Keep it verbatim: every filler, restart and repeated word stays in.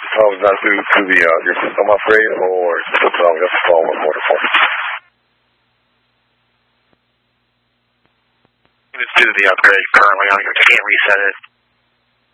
Oh, is that due to the uh, your system upgrade, or just um, just a phone with more phone? It's due to the upgrade currently. I can't reset it.